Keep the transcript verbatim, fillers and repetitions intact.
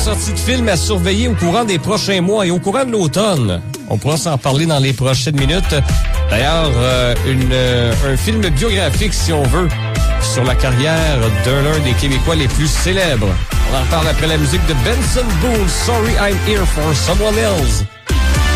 sortie de film à surveiller au courant des prochains mois et au courant de l'automne. On pourra s'en parler dans les prochaines minutes. D'ailleurs, euh, une, euh, un film biographique, si on veut, sur la carrière d'un l'un des Québécois les plus célèbres. On en parle après la musique de Benson Boone, Sorry I'm Here for Someone Else.